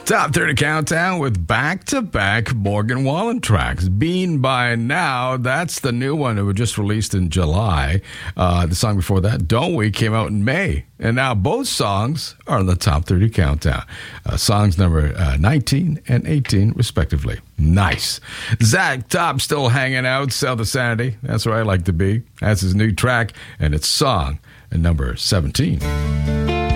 Top 30 Countdown with back-to-back Morgan Wallen tracks. Bean by Now, that's the new one that was just released in July. The song before that, Don't We, came out in May. And now both songs are on the Top 30 Countdown. Songs number 19 and 18, respectively. Nice. Zach Top still hanging out, South of Sanity. That's where I like to be. That's his new track, and it's song number 17.